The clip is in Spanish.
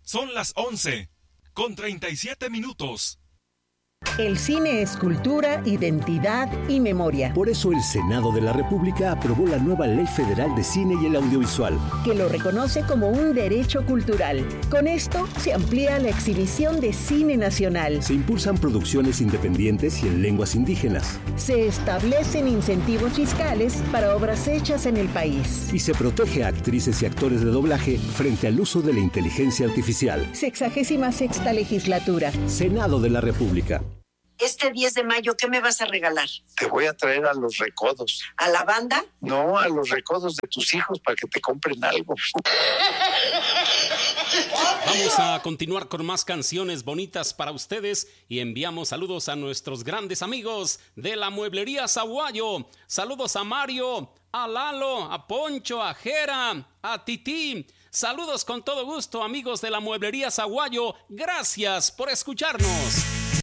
Son las 11:37. El cine es cultura, identidad y memoria. Por eso el Senado de la República aprobó la nueva Ley Federal de Cine y el Audiovisual, que lo reconoce como un derecho cultural. Con esto se amplía la exhibición de cine nacional. Se impulsan producciones independientes y en lenguas indígenas. Se establecen incentivos fiscales para obras hechas en el país. Y se protege a actrices y actores de doblaje frente al uso de la inteligencia artificial. 66ª legislatura. Senado de la República. Este 10 de mayo, ¿qué me vas a regalar? Te voy a traer a los recodos. ¿A la banda? No, a los recodos de tus hijos para que te compren algo. Vamos a continuar con más canciones bonitas para ustedes y enviamos saludos a nuestros grandes amigos de la Mueblería Zaguayo. Saludos a Mario, a Lalo, a Poncho, a Jera, a Titi. Saludos con todo gusto, amigos de la Mueblería Zaguayo. Gracias por escucharnos.